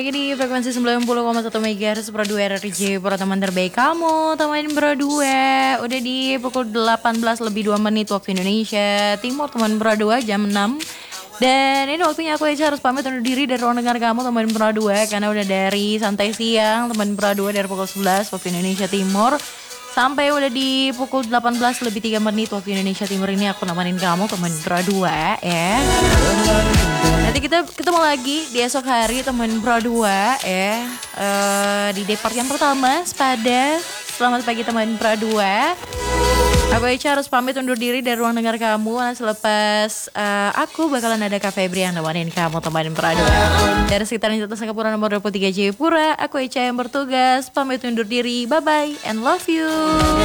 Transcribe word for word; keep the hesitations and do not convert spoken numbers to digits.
Lagi di frekuensi sembilan puluh koma satu megahertz Pro dua R R J Pro teman terbaik kamu, teman Pro dua. Udah di pukul delapan belas lebih dua menit waktu Indonesia Timur, teman Pro dua jam enam. Dan ini waktunya aku Eca harus pamit undur diri dari ruang dengar kamu teman Pro dua, karena udah dari santai siang teman Pro dua dari pukul sebelas waktu Indonesia Timur sampai udah di pukul delapan belas lebih tiga menit waktu Indonesia Timur. Ini aku nemenin kamu teman Pro dua ya. Nanti kita ketemu lagi di esok hari teman Pro dua ya, uh, di depart yang pertama Sepada. Selamat pagi teman Pro dua. Aku Eca harus pamit undur diri dari ruang dengar kamu. Nah, selepas uh, aku bakalan ada Kak Febri yang nemenin kamu teman Pro dua. Dari sekitaran Jatuh Singapura nomor dua puluh tiga Jayapura, aku Eca yang bertugas pamit undur diri. Bye bye and love you.